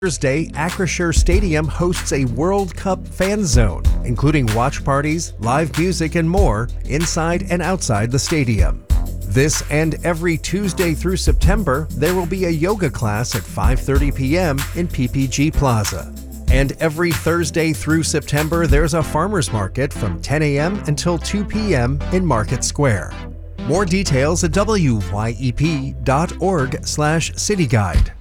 Thursday, Acrisure Stadium hosts a World Cup fan zone, including watch parties, live music, and more inside and outside the stadium. This and every Tuesday through September, there will be a yoga class at 5:30 p.m. in PPG Plaza. And every Thursday through September, there's a farmers market from 10 a.m. until 2 p.m. in Market Square. More details at wyep.org/cityguide.